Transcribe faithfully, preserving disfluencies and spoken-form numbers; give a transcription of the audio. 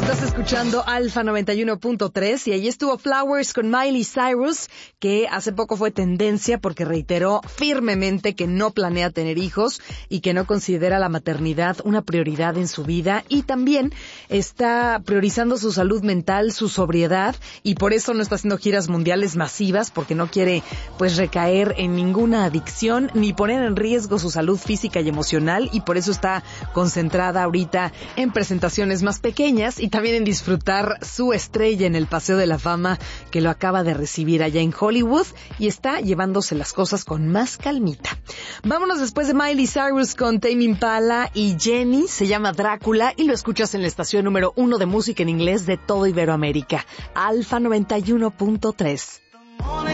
Estás escuchando Alfa noventa y uno punto tres y ahí estuvo Flowers con Miley Cyrus, que hace poco fue tendencia porque reiteró firmemente que no planea tener hijos y que no considera la maternidad una prioridad en su vida, y también está priorizando su salud mental, su sobriedad, y por eso no está haciendo giras mundiales masivas, porque no quiere pues recaer en ninguna adicción ni poner en riesgo su salud física y emocional, y por eso está concentrada ahorita en presentaciones más pequeñas y también en disfrutar su estrella en el Paseo de la Fama, que lo acaba de recibir allá en Hollywood, y está llevándose las cosas con más calmita. Vámonos después de Miley Cyrus con Tame Impala y Jenny, se llama Drácula, y lo escuchas en la estación número uno de música en inglés de todo Iberoamérica, Alfa noventa y uno punto tres.